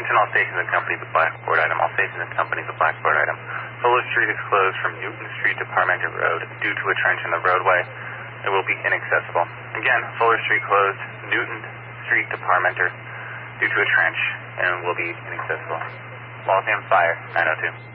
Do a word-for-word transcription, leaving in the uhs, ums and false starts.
Attention all stations and companies with blackboard item. All stations and companies with blackboard item. Fuller Street is closed from Newton Street to Parmenter Road due to a trench in the roadway. It will be inaccessible. Again, Fuller Street closed, Newton Street to Parmenter due to a trench and will be inaccessible. Waltham Fire, nine oh two.